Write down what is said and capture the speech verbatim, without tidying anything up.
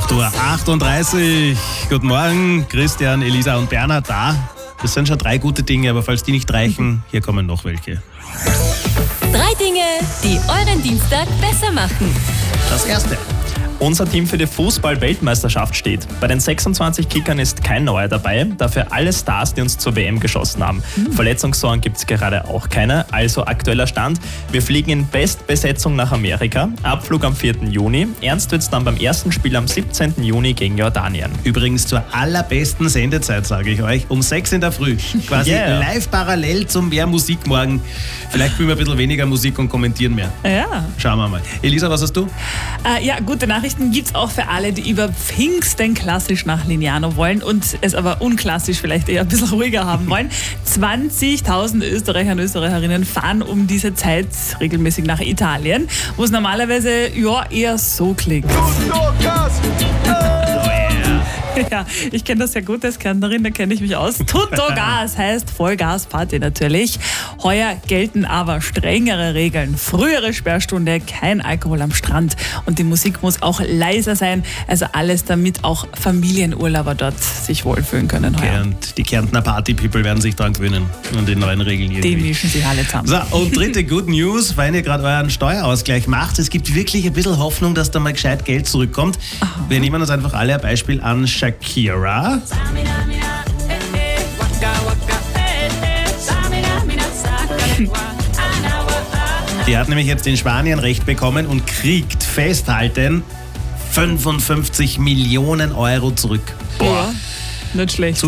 Tor achtunddreißig. Guten Morgen, Christian, Elisa und Bernhard da. Das sind schon drei gute Dinge, aber falls die nicht reichen, hier kommen noch welche. Drei Dinge, die euren Dienstag besser machen. Das erste. Unser Team für die Fußball-Weltmeisterschaft steht. Bei den sechsundzwanzig Kickern ist kein Neuer dabei, dafür alle Stars, die uns zur W M geschossen haben. Mhm. Verletzungssorgen gibt es gerade auch keine, also aktueller Stand. Wir fliegen in Bestbesetzung nach Amerika, Abflug am vierten Juni. Ernst wird es dann beim ersten Spiel am siebzehnten Juni gegen Jordanien. Übrigens zur allerbesten Sendezeit, sage ich euch, um sechs in der Früh. Quasi yeah. live parallel zum Mehr Musik morgen. Vielleicht spielen wir ein bisschen weniger Musik und kommentieren mehr. Ja. Schauen wir mal. Elisa, was hast du? Äh, ja, gute Nachrichten gibt es auch für alle, die über Pfingsten klassisch nach Lignano wollen und es aber unklassisch vielleicht eher ein bisschen ruhiger haben wollen. zwanzigtausend Österreicher und Österreicherinnen fahren um diese Zeit regelmäßig nach Italien, wo es normalerweise ja, eher so klingt. Ja, ich kenne das sehr gut als Kärntnerin, da kenne ich mich aus. Tutto Gas heißt Vollgasparty natürlich. Heuer gelten aber strengere Regeln. Frühere Sperrstunde, kein Alkohol am Strand und die Musik muss auch leiser sein. Also alles, damit auch Familienurlauber dort sich wohlfühlen können heuer. Und die Kärntner Party-People werden sich dran gewöhnen an die neuen Regeln irgendwie. Die mischen sich alle zusammen. So, und dritte Good News, wenn ihr gerade euren Steuerausgleich macht, es gibt wirklich ein bisschen Hoffnung, dass da mal gescheit Geld zurückkommt. Aha. Wir nehmen uns einfach alle ein Beispiel an Shakira. Die hat nämlich jetzt in Spanien Recht bekommen und kriegt, festhalten, fünfundfünfzig Millionen Euro zurück. Boah, nicht schlecht.